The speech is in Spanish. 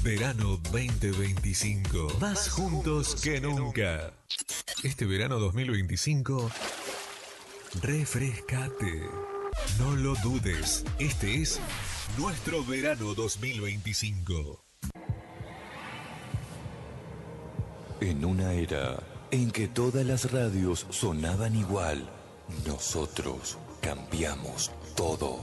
Verano 2025. Más juntos que nunca. Este verano 2025, refrescate. No lo dudes. Este es nuestro verano 2025. En una era en que todas las radios sonaban igual, nosotros cambiamos todo.